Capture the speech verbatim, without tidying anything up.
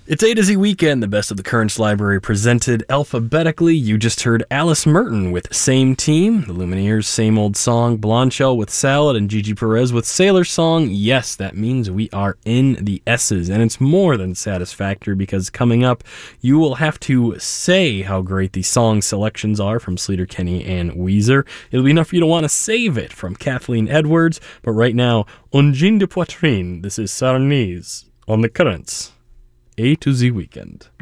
It's A to Z Weekend, the best of the Currents Library presented alphabetically. You just heard Alice Merton with Same Team, the Lumineers' Same Old Song, Blondshell with Salad, and Gigi Perez with Sailor Song. Yes, that means we are in the S's, and it's more than satisfactory because coming up, you will have to say how great the song selections are from Sleater-Kinney and Weezer. It'll be enough for you to want to save it from Kathleen Edwards, but right now, Un Jean de Poitrine, this is Sarnese on the Currents. A to Z Weekend.